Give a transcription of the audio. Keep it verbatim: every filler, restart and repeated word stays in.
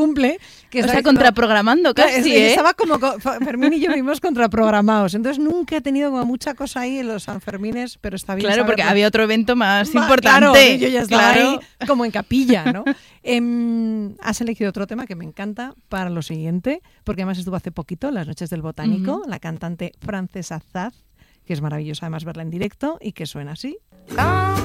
cumple. Que o sea, contraprogramando casi, sí, ¿eh? Estaba como, Fermín y yo vivimos contraprogramados, entonces nunca he tenido como mucha cosa ahí en los Sanfermines, pero está bien. Claro, porque que... había otro evento más Va, importante. Claro, yo ya estaba claro. ahí como en capilla, ¿no? eh, has elegido otro tema que me encanta para lo siguiente, porque además estuvo hace poquito en las Noches del Botánico, uh-huh. la cantante Francesa Zaz, que es maravillosa además verla en directo y que suena así.